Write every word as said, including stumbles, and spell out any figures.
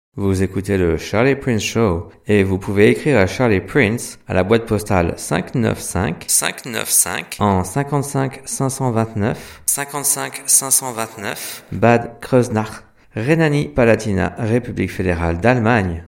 Vous écoutez le Charlie Prince Show et vous pouvez écrire à Charlie Prince à la boîte postale cinq neuf cinq cinq neuf cinq en cinquante-cinq cinq cent vingt-neuf cinquante-cinq cinq cent vingt-neuf Bad Kreuznach, Rhénanie-Palatinat, République fédérale d'Allemagne.